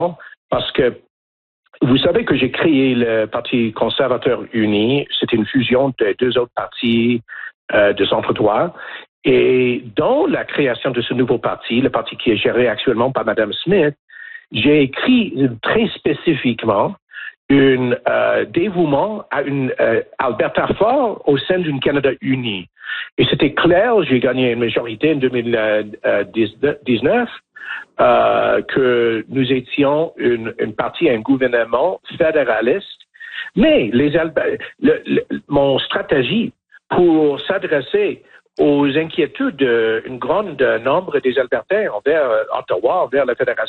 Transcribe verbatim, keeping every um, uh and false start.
parce que vous savez que j'ai créé le Parti conservateur uni. C'était une fusion de deux autres partis euh, de centre-droit. Et dans la création de ce nouveau parti, le parti qui est géré actuellement par Mme Smith, j'ai écrit très spécifiquement un euh, dévouement à une euh, Alberta fort au sein d'une Canada unie. Et c'était clair, j'ai gagné une majorité en deux mille dix-neuf, euh, que nous étions une, une partie, un gouvernement fédéraliste. Mais les Alba- le, le, mon stratégie pour s'adresser aux inquiétudes d'un grand nombre des Albertains envers Ottawa, envers la Fédération